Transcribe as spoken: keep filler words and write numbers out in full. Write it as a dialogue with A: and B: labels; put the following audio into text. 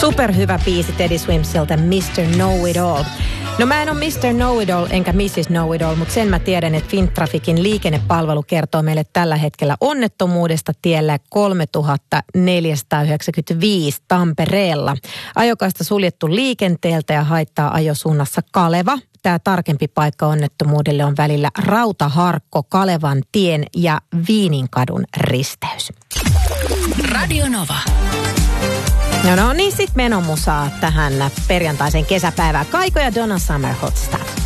A: Superhyvä biisi Teddy Swimsilta, mister Know-It-All. No mä en ole mister Know-It-All enkä missis Know-It-All, mutta sen mä tiedän, että Fintrafikin liikennepalvelu kertoo meille tällä hetkellä onnettomuudesta tiellä kolmetuhattaneljäsataayhdeksänkymmentäviisi Tampereella. Ajokaista suljettu liikenteeltä ja haittaa ajosuunnassa Kaleva. Tämä tarkempi paikka onnettomuudelle on välillä Rautaharkko, Kalevan tien ja Viininkadun risteys.
B: Radio Nova.
A: No, no niin, sit menomusaa tähän perjantaisen kesäpäivään. Kaiko ja Donna Summer Hot Stuff.